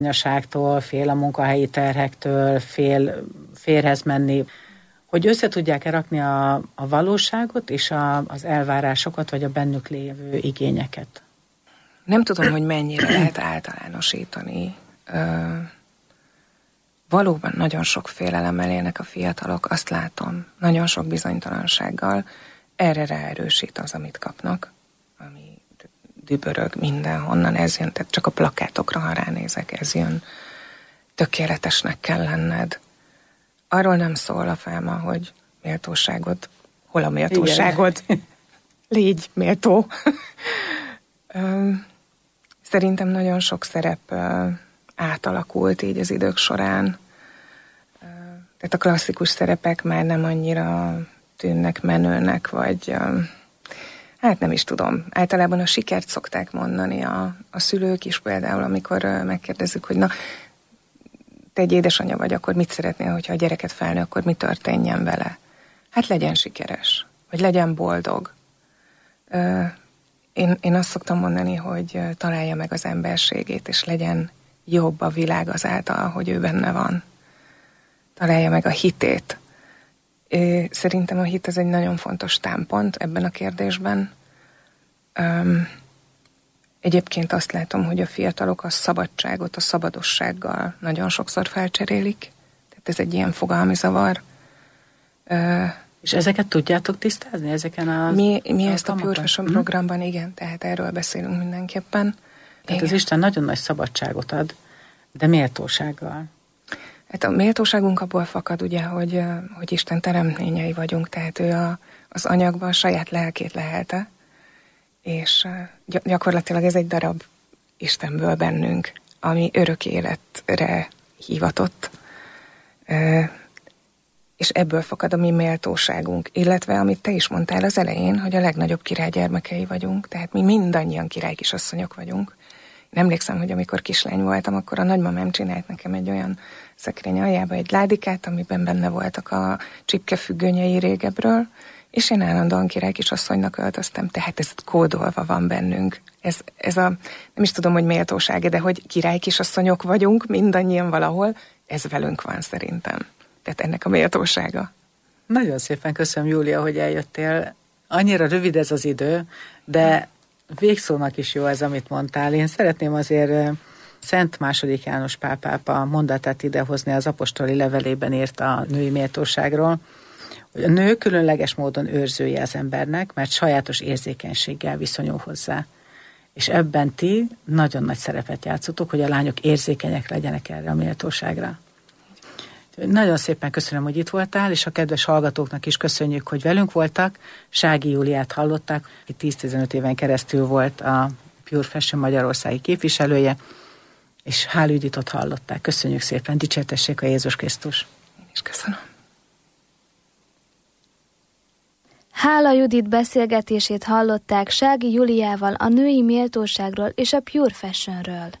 anyaságtól, fél a munkahelyi terhektől, fél férhez menni, hogy össze tudják-e rakni a valóságot és az elvárásokat, vagy a bennük lévő igényeket? Nem tudom, hogy mennyire lehet általánosítani. Valóban nagyon sok félelemmel élnek a fiatalok, azt látom, nagyon sok bizonytalansággal. Erre ráerősít az, amit kapnak, ami dübörög mindenhonnan, ez jön, tehát csak a plakátokra, ha ránézek, ez jön. Tökéletesnek kell lenned. Arról nem szól a fáma, hogy méltóságod, hol a méltóságod? Igen. Légy méltó. Szerintem nagyon sok szerep átalakult így az idők során. Tehát a klasszikus szerepek már nem annyira tűnnek menőnek, vagy hát nem is tudom. Általában a sikert szokták mondani a szülők is például, amikor megkérdezzük, hogy na, te egy édesanyja vagy, akkor mit szeretnél, hogyha a gyereket felnő, akkor mi történjen vele? Hát legyen sikeres, vagy legyen boldog. Én azt szoktam mondani, hogy találja meg az emberségét, és legyen jobb a világ azáltal, hogy ő benne van. Találja meg a hitét. Szerintem a hit az egy nagyon fontos támpont ebben a kérdésben. Egyébként azt látom, hogy a fiatalok a szabadságot a szabadossággal nagyon sokszor felcserélik. Tehát ez egy ilyen fogalmi zavar. És ezeket tudjátok tisztázni? Ezeken mi ezt a Pure Fashion programban, igen, tehát erről beszélünk mindenképpen. Tehát az Isten nagyon nagy szabadságot ad, de méltósággal. Hát a méltóságunk abból fakad, ugye, hogy Isten teremtményei vagyunk, tehát ő az anyagban a saját lelkét lehelte, és gyakorlatilag ez egy darab Istenből bennünk, ami örök életre hívatott, és ebből fakad a mi méltóságunk, illetve amit te is mondtál az elején, hogy a legnagyobb király gyermekei vagyunk, tehát mi mindannyian királykisasszonyok vagyunk. Én emlékszem, hogy amikor kislány voltam, akkor a nagymamám csinált nekem egy olyan szekrény aljába egy ládikát, amiben benne voltak a csipkefüggönyei régebről, és én állandóan királykisasszonynak öltöztem, tehát ez kódolva van bennünk. Ez a, nem is tudom, hogy méltósága, de hogy királykisasszonyok vagyunk, mindannyian valahol, ez velünk van szerintem. Tehát ennek a méltósága. Nagyon szépen köszönöm, Júlia, hogy eljöttél. Annyira rövid ez az idő, de végszónak is jó ez, amit mondtál. Én szeretném azért Szent II. János Pál pápa mondatát idehozni, az apostoli levelében írt a női méltóságról, hogy a nő különleges módon őrzője az embernek, mert sajátos érzékenységgel viszonyul hozzá. És ebben ti nagyon nagy szerepet játszotok, hogy a lányok érzékenyek legyenek erre a méltóságra. Nagyon szépen köszönöm, hogy itt voltál, és a kedves hallgatóknak is köszönjük, hogy velünk voltak. Sági Júliát hallották, aki 10-15 éven keresztül volt a Pure Fashion magyarországi képviselője, és Hál Juditot hallották. Köszönjük szépen, dicsértessék a Jézus Krisztus. Én is köszönöm. Hála Judit beszélgetését hallották Sági Júliával a női méltóságról és a Pure Fashionről.